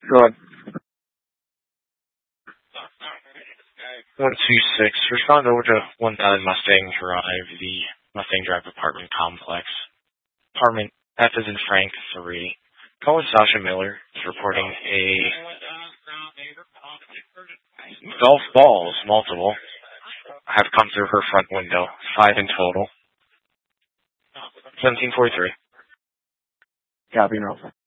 Go ahead. 126. Respond over to 1000 Mustang Drive, the Mustang Drive apartment complex. Apartment F is in Frank 3. Call with Sasha Miller, reporting a golf balls, multiple, have come through her front window. 5 in total. 1743. Copy, Ralph.